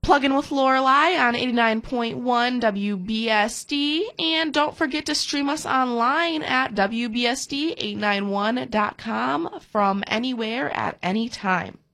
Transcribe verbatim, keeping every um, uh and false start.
Plug-in with Lorelei on eighty-nine point one W B S D, and don't forget to stream us online at W B S D eight nine one dot com from anywhere at any time.